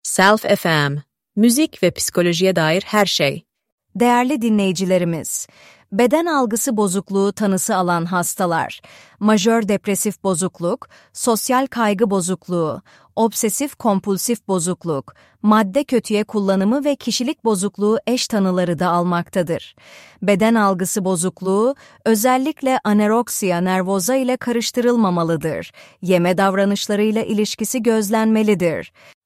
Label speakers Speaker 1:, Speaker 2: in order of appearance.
Speaker 1: Self FM, müzik ve psikolojiye dair her şey.
Speaker 2: Değerli dinleyicilerimiz, beden algısı bozukluğu tanısı alan hastalar, majör depresif bozukluk, sosyal kaygı bozukluğu, obsesif kompulsif bozukluk, madde kötüye kullanımı ve kişilik bozukluğu eş tanıları da almaktadır. Beden algısı bozukluğu özellikle anoreksiya nervoza ile karıştırılmamalıdır. Yeme davranışlarıyla ilişkisi gözlenmelidir.